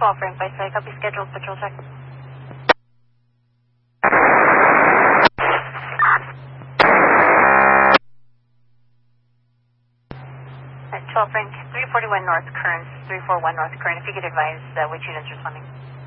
12 Frank by site, copy scheduled patrol check. 12 Frank, 341 North Current, 341 North Current. If you could advise which unit's responding.